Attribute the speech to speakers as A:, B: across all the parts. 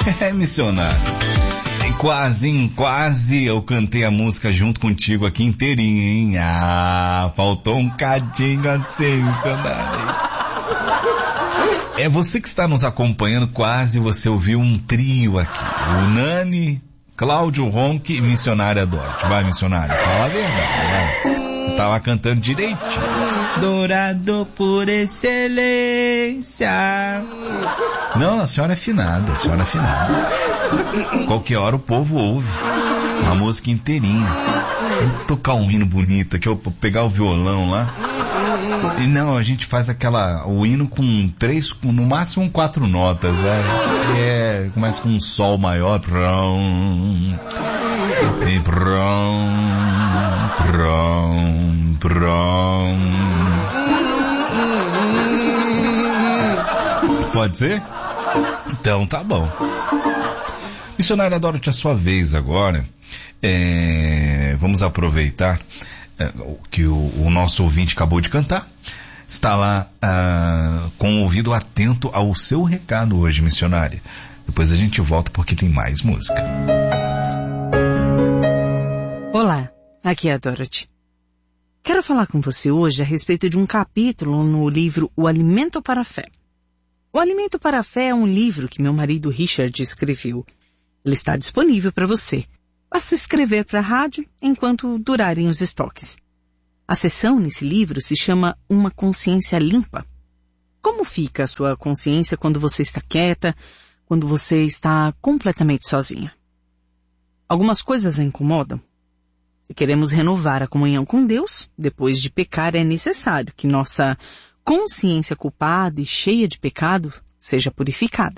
A: É, missionário. Quase eu cantei a música junto contigo aqui inteirinha, hein? Ah, faltou um cadinho assim, missionário. É você que está nos acompanhando, quase você ouviu um trio aqui. O Nani, Cláudio Ronque e Missionária Dorte. Vai, missionário, fala a verdade, vai. Eu tava cantando direitinho. Dourado por excelência. Não, a senhora é afinada, Qualquer hora o povo ouve uma música inteirinha. Vou tocar um hino bonito aqui, eu vou pegar o violão lá. E não, a gente faz o hino com no máximo 4 notas, começa com um sol maior. Pode ser? Então tá bom. Missionária Dorothy, a sua vez agora. Vamos aproveitar que o nosso ouvinte acabou de cantar. Está lá com o ouvido atento ao seu recado hoje, missionária. Depois a gente volta porque tem mais música.
B: Olá, aqui é a Dorothy. Quero falar com você hoje a respeito de um capítulo no livro O Alimento para a Fé. O Alimento para a Fé é um livro que meu marido Richard escreveu. Ele está disponível para você. Basta escrever para a rádio enquanto durarem os estoques. A seção nesse livro se chama Uma Consciência Limpa. Como fica a sua consciência quando você está quieta, quando você está completamente sozinha? Algumas coisas a incomodam. Se queremos renovar a comunhão com Deus, depois de pecar é necessário que nossa consciência culpada e cheia de pecado seja purificada.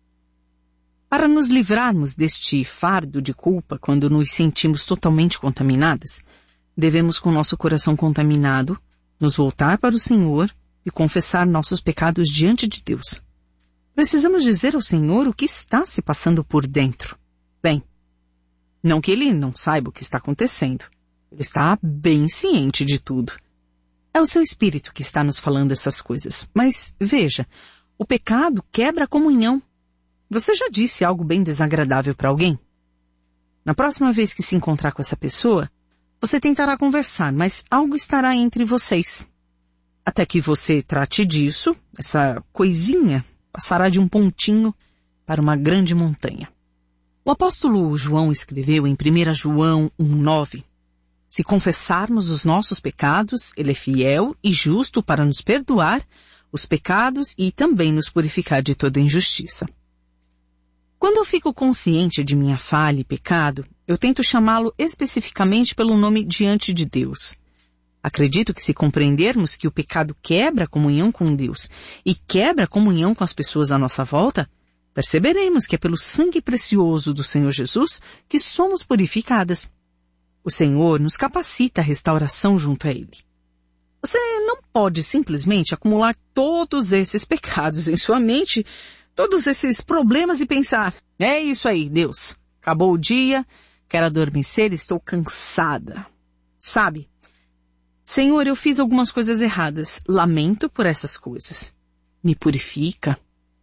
B: Para nos livrarmos deste fardo de culpa quando nos sentimos totalmente contaminadas, devemos, com nosso coração contaminado, nos voltar para o Senhor e confessar nossos pecados diante de Deus. Precisamos dizer ao Senhor o que está se passando por dentro. Bem, não que Ele não saiba o que está acontecendo. Ele está bem ciente de tudo. É o seu Espírito que está nos falando essas coisas. Mas, veja, o pecado quebra a comunhão. Você já disse algo bem desagradável para alguém? Na próxima vez que se encontrar com essa pessoa, você tentará conversar, mas algo estará entre vocês. Até que você trate disso, essa coisinha passará de um pontinho para uma grande montanha. O apóstolo João escreveu em 1 João 1,9: se confessarmos os nossos pecados, Ele é fiel e justo para nos perdoar os pecados e também nos purificar de toda injustiça. Quando eu fico consciente de minha falha e pecado, eu tento chamá-lo especificamente pelo nome diante de Deus. Acredito que se compreendermos que o pecado quebra a comunhão com Deus e quebra a comunhão com as pessoas à nossa volta, perceberemos que é pelo sangue precioso do Senhor Jesus que somos purificadas. O Senhor nos capacita à restauração junto a Ele. Você não pode simplesmente acumular todos esses pecados em sua mente, todos esses problemas e pensar, é isso aí, Deus, acabou o dia, quero adormecer, estou cansada. Sabe, Senhor, eu fiz algumas coisas erradas, lamento por essas coisas. Me purifica?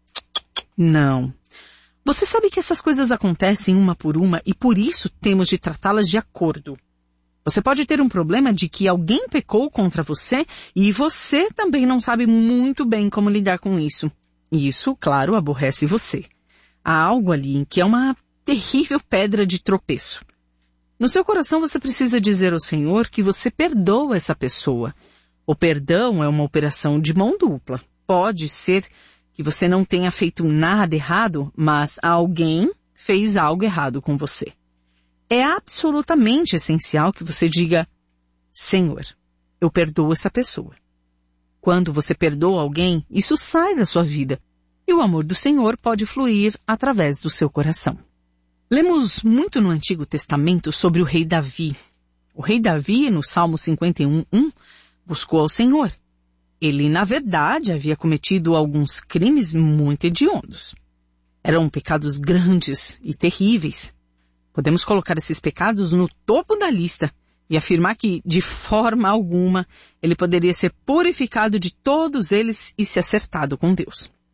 B: Não. Você sabe que essas coisas acontecem uma por uma e por isso temos de tratá-las de acordo. Você pode ter um problema de que alguém pecou contra você e você também não sabe muito bem como lidar com isso. E isso, claro, aborrece você. Há algo ali em que é uma terrível pedra de tropeço. No seu coração você precisa dizer ao Senhor que você perdoa essa pessoa. O perdão é uma operação de mão dupla. Pode ser que você não tenha feito nada errado, mas alguém fez algo errado com você. É absolutamente essencial que você diga, Senhor, eu perdoo essa pessoa. Quando você perdoa alguém, isso sai da sua vida e o amor do Senhor pode fluir através do seu coração. Lemos muito no Antigo Testamento sobre o rei Davi. O rei Davi, no Salmo 51:1, buscou ao Senhor. Ele, na verdade, havia cometido alguns crimes muito hediondos. Eram pecados grandes e terríveis. Podemos colocar esses pecados no topo da lista e afirmar que, de forma alguma, ele poderia ser purificado de todos eles e se acertado com Deus.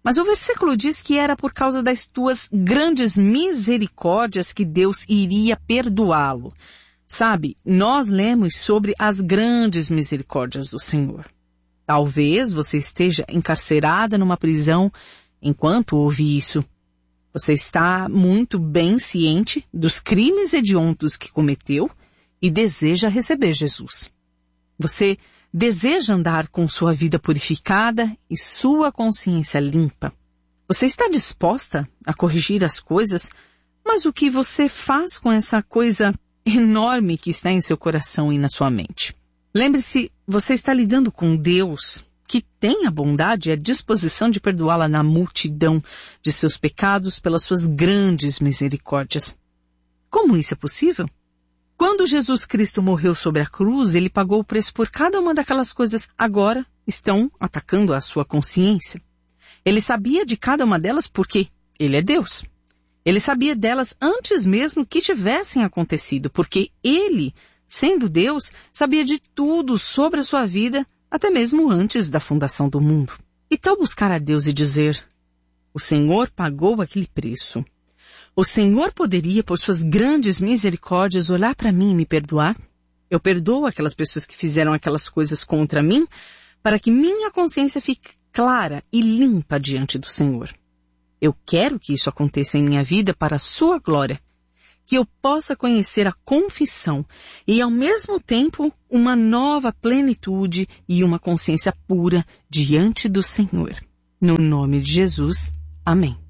B: Mas o versículo diz que era por causa das tuas grandes misericórdias que Deus iria perdoá-lo. Sabe, nós lemos sobre as grandes misericórdias do Senhor. Talvez você esteja encarcerada numa prisão enquanto ouve isso. Você está muito bem ciente dos crimes hediondos que cometeu e deseja receber Jesus. Você deseja andar com sua vida purificada e sua consciência limpa. Você está disposta a corrigir as coisas, mas o que você faz com essa coisa enorme que está em seu coração e na sua mente? Lembre-se, você está lidando com Deus, que tem a bondade e a disposição de perdoá-la na multidão de seus pecados pelas suas grandes misericórdias. Como isso é possível? Quando Jesus Cristo morreu sobre a cruz, ele pagou o preço por cada uma daquelas coisas que agora estão atacando a sua consciência. Ele sabia de cada uma delas porque ele é Deus. Ele sabia delas antes mesmo que tivessem acontecido, porque ele, sendo Deus, sabia de tudo sobre a sua vida, até mesmo antes da fundação do mundo. E tal buscar a Deus e dizer, o Senhor pagou aquele preço. O Senhor poderia, por suas grandes misericórdias, olhar para mim e me perdoar? Eu perdoo aquelas pessoas que fizeram aquelas coisas contra mim, para que minha consciência fique clara e limpa diante do Senhor. Eu quero que isso aconteça em minha vida para a sua glória, que eu possa conhecer a confissão e, ao mesmo tempo, uma nova plenitude e uma consciência pura diante do Senhor. No nome de Jesus, amém.